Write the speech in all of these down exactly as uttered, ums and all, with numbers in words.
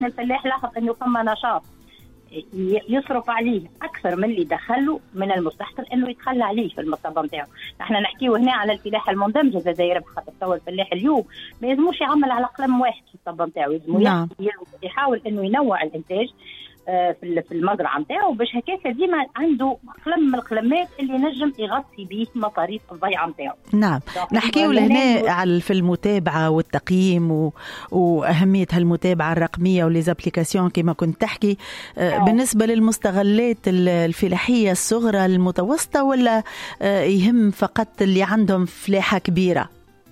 الفلاح لاحظ انه فما نشاط يصرف عليه اكثر من اللي دخله، من المستحسن انه يتخلى عليه في المصطبه نتاعو. نحن نحكيو هنا على الفلاحه المندمجه زاد يربح، خاطر توا الفلاح اليوم ما يلزموش يعمل على قلم واحد في الصبه نتاعو، يلزمو يحاول انه ينوع الانتاج في المزرعه نتاعو، باش هكاك ديما عنده قلم من القلمات اللي نجم يغطي به مصاريف الضيعه نتاعو. نعم، نحكيو لهنا على في المتابعه والتقييم و... واهميه هالمتابعه الرقميه وليزابليكاسيون كما كنت تحكي. أوه. بالنسبه للمستغلات الفلاحيه الصغرى المتوسطه، ولا يهم فقط اللي عندهم فلاحه كبيره؟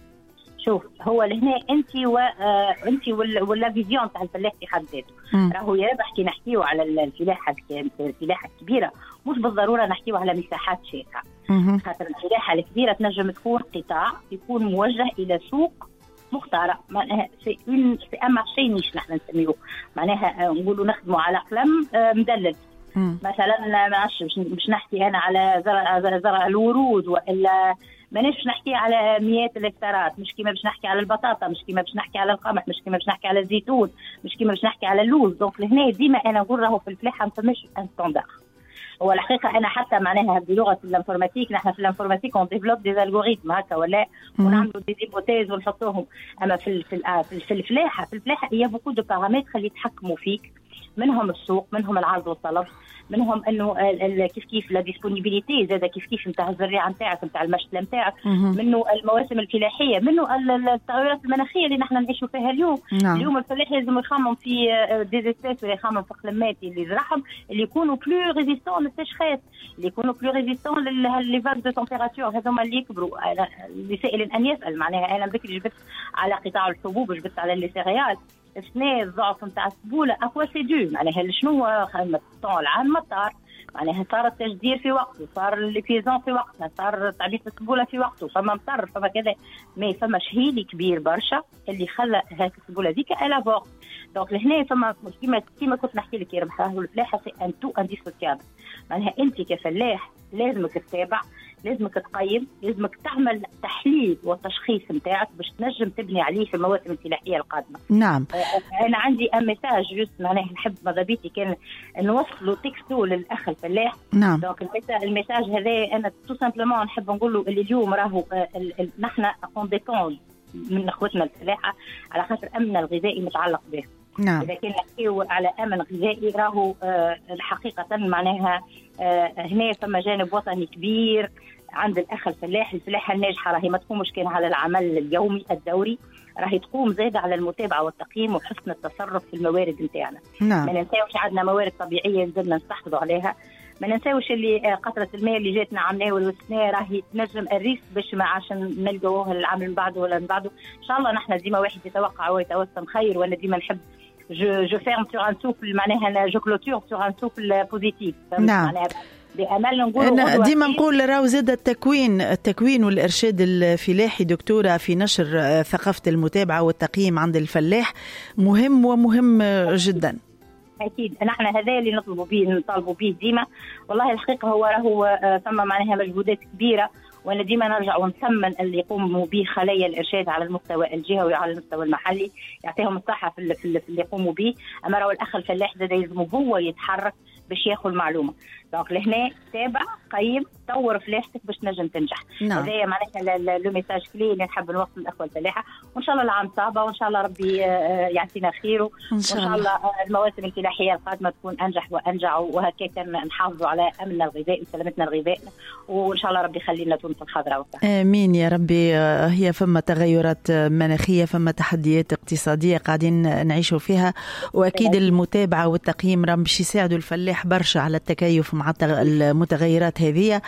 شوف، هو لهنا انت و آه انت ولا فيزيون تاع الفلاح في حد ذاته. راهو يربح كي نحكيو على الفلاحه الفلاحه الكبيره، مش بالضروره نحكيو على مساحات شاسعه، خاطر الفلاحه الكبيره تنجم تكون قطاع يكون موجه الى سوق مختاره، معناها في في اما شيء نيش نحن نسميوه، معناها نقولوا نخدموا على قلم آه مدلل. مثلا ما عادش مش نحكي انا على زرع زرع الورود، والا مانيش نحكي على مئات الهكتارات، مش كيما باش نحكي على البطاطا، مش كيما باش نحكي على القمح، مش كيما باش نحكي على الزيتون، مش كيما باش نحكي على اللوز. دونك لهنا ديما انا نقول راهو في الفلاحه ما فماش ان ستاندار. هو الحقيقه انا حتى معناها بلغه الانفورماتيك، نحن في الانفورماتيك اون ديفلوب دي الغوريثم هكا ولا ونعملوا دي هيبوتيز ونحطوهم. اما في في في الفلاحه في الفلاحه هي بوكو دو بارامتر اللي يتحكموا فيك، منهم السوق، منهم العرض والطلب، منهم انه كيف كيف لا ديسبونيبيليتي زاد كيف كيف نتاع الزريعه نتاعك نتاع المشتله نتاعك، منه المواسم الفلاحيه، منه التغيرات المناخيه اللي نحن نعيشوا فيها اليوم. نعم. اليوم الفلاح لازم يخمم في ديزيستاس ولا يخمم في قلمات اللي يزرعهم اللي يكونوا بلو ريزيستون للسيشخات، اللي يكونوا بلو ريزيستون للي فاز دو تمبيراتور، هذوما اللي يكبروا. لسائل ان يسال، معناها انا بكري جبت على قطاع الحبوب وجبت على لي سيريال، شنو الضعف نتاع السبوله اكوا سي دو، معناها شنو خدمه الطون العام مطار، معناها صار التجدير في وقته، صار الليبيزون في وقتها، صار تعبئه السبوله في وقته، فما مطر فما كذا، ما فما شهيل كبير برشا اللي خلى هذه السبوله ذيك الافور. دونك لهنا فما كيما كيما كنت نحكي لك يا ربح، راهو الفلاحه سي ان تو انديسوسيابل، معناها انت كفلاح لازمك تتابع، لازمك تقيم، لازمك تعمل تحليل والتشخيص نتاعك باش تنجم تبني عليه في المواسم الفلاحيه القادمه. نعم. انا عندي ان ميساج جوست معناها نحب ماذا بيتي كان نوصلوا تكستو للاخ الفلاح. نعم. دونك الميساج هذا انا تو سامبلومون نحب نقول له اللي اليوم راهو نحن اون ديبون من اخوتنا الفلاحه على خاطر امننا الغذائي متعلق به. نعم. إذا كان نحكيو على أمن غذائي راهو آه الحقيقة معناها آه هنا فما جانب وطني كبير عند الأخ الفلاح. الفلاحة الناجحة راهي ما تقومش كان على العمل اليومي الدوري، راهي تقوم زادة على المتابعة والتقييم وحسن التصرف في الموارد نتاعنا. نعم. ما ننساوش عندنا موارد طبيعية نزلنا نستحفظوا عليها، ما ننساوش اللي قطرة الماء اللي جاتنا عمناه والوسناه راهي تنجم الريس باش ما عشان نلقوه العام من بعده ولا من بعده. إن شاء الله نحن ديما واحد يتوقع ويتوسم خير، وأنا ديما نحب je je ferme sur un souffle معناها je clôture sur un souffle positif. نعم. بأمل نقول ديما نقول راهو زاد التكوين التكوين والإرشاد الفلاحي دكتورة في نشر ثقافة المتابعة والتقييم عند الفلاح مهم ومهم جدا. أكيد نحن هذا اللي نطلبوا به نطالبوا به ديما. والله الحقيقة هو راهو ثم معناها مجهودات كبيرة، وانا ديما نرجع ونثمن اللي يقوموا به خلايا الارشاد على المستوى الجهوي وعلى المستوى المحلي، يعطيهم الصحه في اللي يقوموا به. اما راهو الاخ الفلاح زاد يلزم هو يتحرك باش ياخذ المعلومه. دونك لهنا تابع قيم طور فلاحتك باش تنجم تنجح. نعم. هذا معناتها لو ميساج كلي اللي نحب نوصل للاخوه الفلاحه، وان شاء الله العام صعبه وان شاء الله ربي يعطينا خيره، وان شاء الله المواسم الفلاحيه القادمه تكون انجح وانجع، وهكذا نحافظوا على امننا الغذائي وسلامتنا الغذائيه، وان شاء الله ربي يخلي لنا تونس الخضراء. امين يا ربي. هي فما تغيرات مناخيه، فما تحديات اقتصاديه قاعدين نعيشوا فيها، واكيد المتابعه والتقييم راهم باش يساعدوا الفلاح برشا على التكيف مع المتغيرات هذه.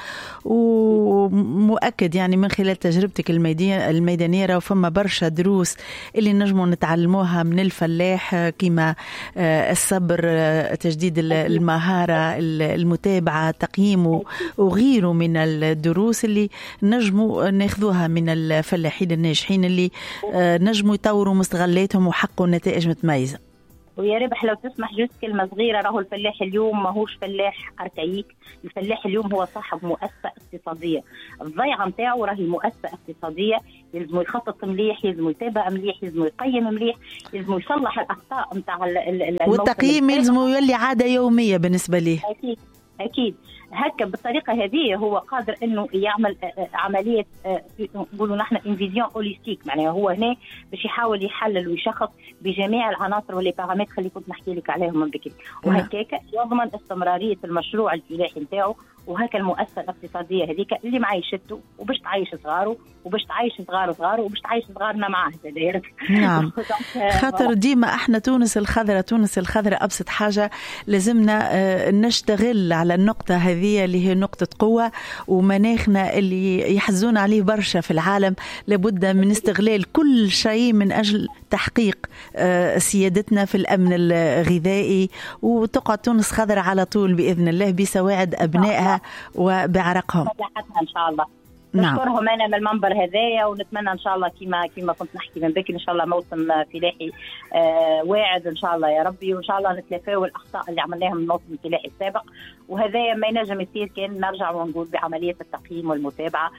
ومؤكد يعني من خلال تجربتك الميدانيه راهو فما برشا دروس اللي نجموا نتعلموها من الفلاح، كما الصبر، تجديد المهاره، المتابعه، التقييم وغيره من الدروس اللي نجموا ناخذوها من الفلاحين الناجحين اللي نجموا يطوروا مستغلاتهم وحققوا نتائج متميزه. ويا ربح لو تسمح جزء كلمة صغيرة، راهو الفلاح اليوم ماهوش فلاح أركايك، الفلاح اليوم هو صاحب مؤسسة اقتصادية، الضيعة متاعه راهي مؤسسة اقتصادية، يلزم يخطط مليح، يلزم يتابع مليح، يلزم يقيم مليح، يلزم يصلح الأخطاء متاع والتقييم يلزم يولي عادة يومية بالنسبة ليه. أكيد أكيد هكا بالطريقة هذه هو قادر إنه يعمل عملية نقولوا نحن انفيزيون هوليستيك، معناها هو هنا باش يحاول يحلل ويشخص بجميع العناصر واللي بارامتر اللي كنت نحكي لك عليهم من بكري، وهكاك يضمن استمرارية المشروع الفلاحي نتاعو، وهكا المؤسسة الاقتصادية هذيك اللي معيشته وباش تعيش صغاره وباش تعيش صغاره صغاره وباش تعيش صغارنا معاه دايرة. نعم خاطر ديما احنا تونس الخضراء، تونس الخضراء أبسط حاجة لازمنا نشتغل على النقطة هذه اللي هي نقطة قوة، ومناخنا اللي يحزون عليه برشا في العالم لابد من استغلال كل شيء من أجل تحقيق سيادتنا في الأمن الغذائي، وتقعد تونس خضراء على طول بإذن الله بسواعد أبنائها وبعرقهم إن شاء الله. نعم. نشكرهم أنا من المنبر هذايا، ونتمنى إن شاء الله كما كما كنت نحكي من بكري إن شاء الله موسم فلاحي آه واعد إن شاء الله يا ربي، وإن شاء الله نتلافاو الأخطاء اللي عملناها من الموسم الفلاحي السابق، وهذايا ما ينجم يصير كان نرجع ونقول بعملية التقييم والمتابعة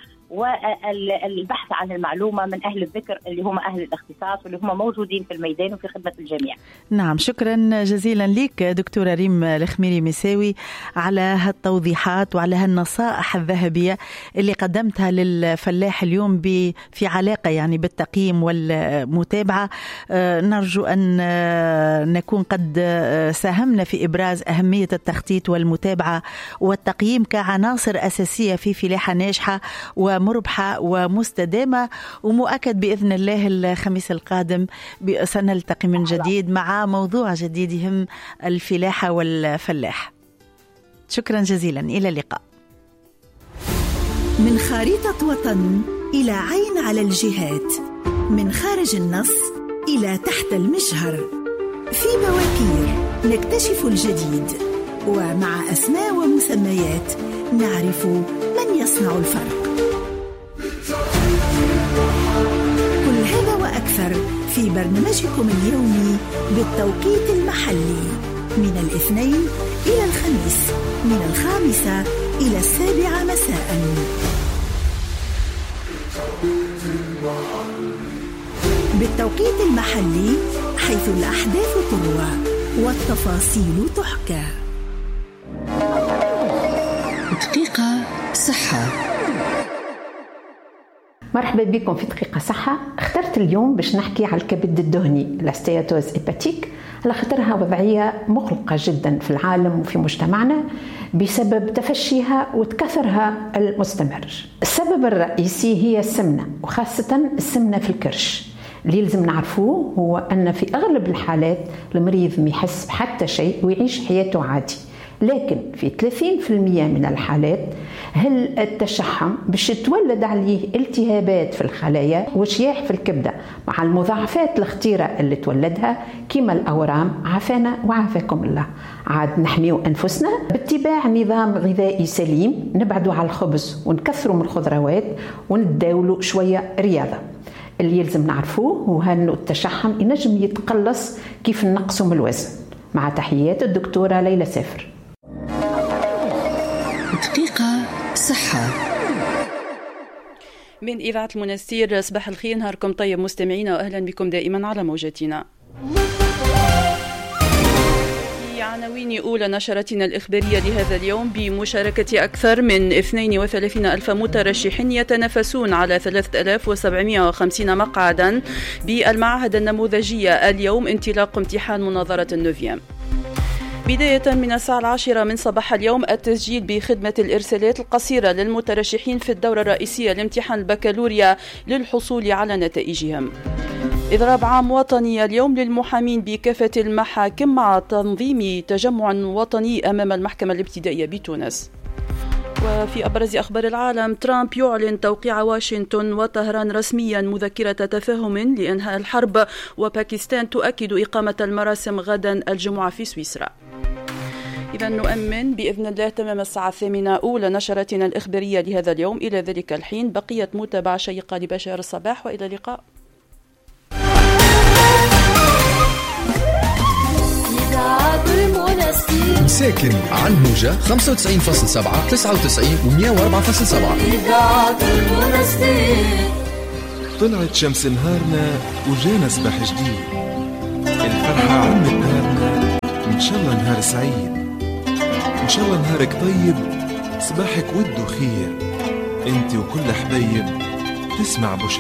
والبحث عن المعلومة من أهل الذكر اللي هم أهل الاختصاص واللي هم موجودين في الميدان وفي خدمة الجميع. نعم شكرا جزيلا لك دكتورة ريم الخميري مساوي على هالتوضيحات وعلى هالنصائح الذهبية اللي قدمتها للفلاح اليوم في علاقة يعني بالتقييم والمتابعة. نرجو أن نكون قد ساهمنا في إبراز أهمية التخطيط والمتابعة والتقييم كعناصر أساسية في فلاحة ناجحة ومربحة ومستدامة، ومؤكد بإذن الله الخميس القادم سنلتقي من جديد مع موضوع جديد يهم الفلاحة والفلاح. شكرا جزيلا، إلى اللقاء. من خريطة وطن إلى عين على الجهات، من خارج النص إلى تحت المجهر، في بواكير نكتشف الجديد، ومع أسماء ومسميات نعرف من يصنع الفرق. كل هذا وأكثر في برنامجكم اليومي بالتوقيت المحلي، من الاثنين إلى الخميس، من الخامسة إلى السابعة مساء. بالتوقيت المحلي، حيث الأحداث تروى والتفاصيل تحكى. دقيقة صحة. مرحبا بكم في دقيقة صحة. اخترت اليوم باش نحكي على الكبد الدهني، الاستياتوز هيباتيك، على خاطرها وضعية مقلقة جدا في العالم وفي مجتمعنا بسبب تفشيها وتكاثرها المستمر. السبب الرئيسي هي السمنة، وخاصة السمنة في الكرش. اللي لازم نعرفوه هو أن في أغلب الحالات المريض ما يحس بحتى شيء ويعيش حياته عادي، لكن في ثلاثين بالمئة من الحالات هل التشحم باش تولد عليه التهابات في الخلايا وشياح في الكبدة مع المضاعفات الخطيرة اللي تولدها كما الأورام. عافانا وعافاكم الله. عاد نحميو أنفسنا باتباع نظام غذائي سليم، نبعدوا على الخبز ونكثروا من الخضروات ونداولوا شوية رياضة. اللي يلزم نعرفوه هو أنه التشحم ينجم يتقلص كيف نقصوا من الوزن. مع تحيات الدكتورة ليلى سافر. دقيقة صحة من إذاعة المنستير. صباح الخير، نهاركم طيب مستمعينا، وأهلا بكم دائما على موجتنا. في عناوين أولى نشرتنا الإخبارية لهذا اليوم: بمشاركة أكثر من اثنين وثلاثين ألف مترشح يتنافسون على ثلاثة آلاف وسبعمائة وخمسين مقعدا بالمعاهد النموذجية، اليوم انطلاق امتحان مناظرة النوفيام. بداية من الساعة العاشرة من صباح اليوم التسجيل بخدمة الإرسالات القصيرة للمترشحين في الدورة الرئيسية لامتحان البكالوريا للحصول على نتائجهم. إضراب عام وطني اليوم للمحامين بكافة المحاكم مع تنظيم تجمع وطني أمام المحكمة الابتدائية بتونس. وفي أبرز أخبار العالم: ترامب يعلن توقيع واشنطن وطهران رسميا مذكرة تفاهم لإنهاء الحرب، وباكستان تؤكد إقامة المراسم غدا الجمعة في سويسرا. إذا نؤمن بإذن الله تمام الساعة الثامنة أولى نشرتنا الإخبارية لهذا اليوم. إلى ذلك الحين بقية متابعة شيقة لبشار الصباح، وإلى اللقاء. ساكن على الموجة خمسة وتسعين فاصلة سبعة تسعة وتسعين و مية وأربعة فاصلة سبعة. إذاعة المنستير. طلعت شمس نهارنا وجانا صباح جديد، الفرحة عم نهارنا، إن شاء الله نهار سعيد، إن شاء الله نهارك طيب، صباحك ود وخير، انت وكل حبايب تسمع بشرى